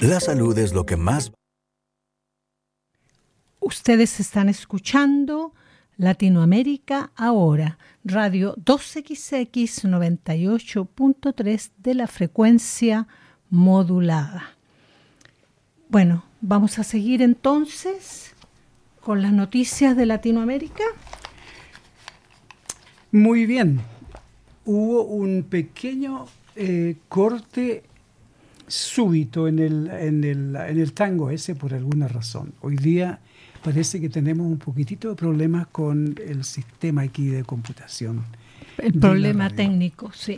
La salud es lo que más... Ustedes están escuchando Latinoamérica Ahora, radio 2XX 98.3 de la frecuencia modulada. Bueno, vamos a seguir entonces con las noticias de Latinoamérica. Muy bien. Hubo un pequeño corte súbito en el tango ese por alguna razón. Hoy día parece que tenemos un poquitito de problemas con el sistema aquí de computación. El problema técnico, sí.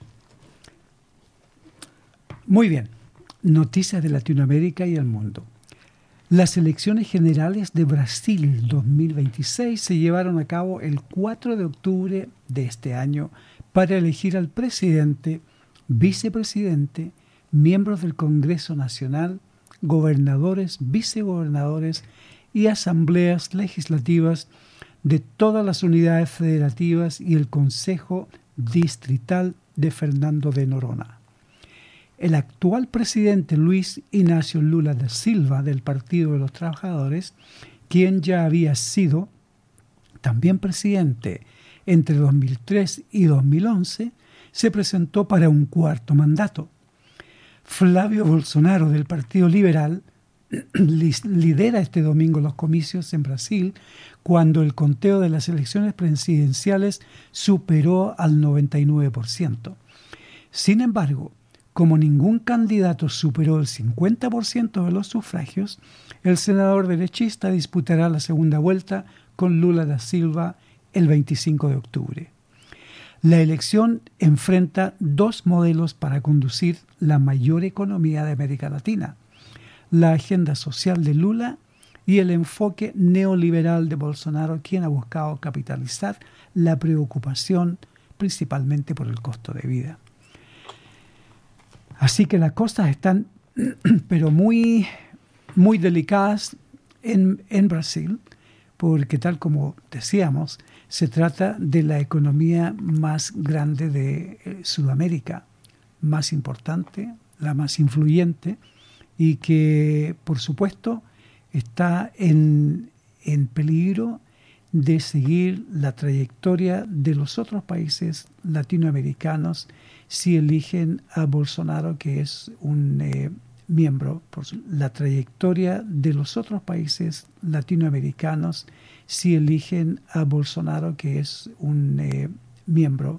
Muy bien. Noticias de Latinoamérica y el mundo. Las elecciones generales de Brasil 2026 se llevaron a cabo el 4 de octubre de este año para elegir al presidente, vicepresidente, miembros del Congreso Nacional, gobernadores, vicegobernadores y asambleas legislativas de todas las unidades federativas y el Consejo Distrital de Fernando de Noronha. El actual presidente Luis Ignacio Lula da Silva del Partido de los Trabajadores, quien ya había sido también presidente entre 2003 y 2011, se presentó para un cuarto mandato. Flavio Bolsonaro del Partido Liberal lidera este domingo los comicios en Brasil cuando el conteo de las elecciones presidenciales superó al 99%. Sin embargo, como ningún candidato superó el 50% de los sufragios, el senador derechista disputará la segunda vuelta con Lula da Silva el 25 de octubre. La elección enfrenta dos modelos para conducir la mayor economía de América Latina: la agenda social de Lula y el enfoque neoliberal de Bolsonaro, quien ha buscado capitalizar la preocupación principalmente por el costo de vida. Así que las cosas están pero muy, muy delicadas en Brasil, porque tal como decíamos, se trata de la economía más grande de Sudamérica, más importante, la más influyente, y que, por supuesto, está en peligro de seguir la trayectoria de los otros países latinoamericanos si eligen a Bolsonaro, que es un miembro, por la trayectoria de los otros países latinoamericanos si eligen a Bolsonaro, que es un miembro,